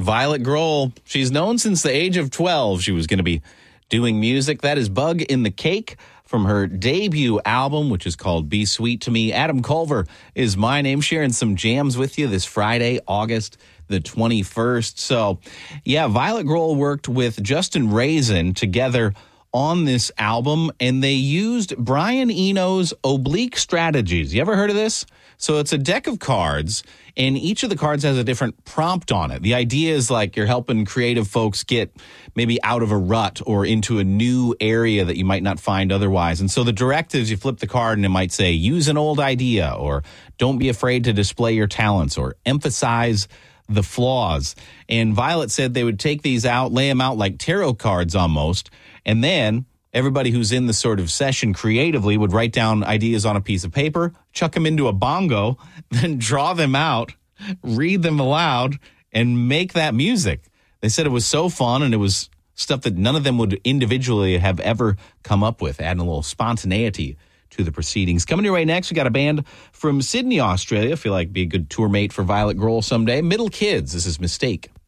Violet Grohl, she's known since the age of 12 she was going to be doing music. That is Bug in the Cake from her debut album, which is called Be Sweet to Me. Adam Culver is my name, sharing some jams with you this Friday, August the 21st. So, yeah, Violet Grohl worked with Justin Raisin together on this album, and they used Brian Eno's Oblique Strategies. You ever heard of this? So it's a deck of cards, and each of the cards has a different prompt on it. The idea is like you're helping creative folks get maybe out of a rut or into a new area that you might not find otherwise. And so the directives, you flip the card and it might say, use an old idea, or don't be afraid to display your talents, or emphasize the flaws. And Violet said they would take these out, lay them out like tarot cards almost, and then everybody who's in the sort of session creatively would write down ideas on a piece of paper, chuck them into a bongo, then draw them out, read them aloud, and make that music. They said it was so fun, and it was stuff that none of them would individually have ever come up with, adding a little spontaneity to the proceedings. Coming your way next, we got a band from Sydney, Australia. I feel like be a good tour mate for Violet Grohl someday. Middle Kids. This is Mistake.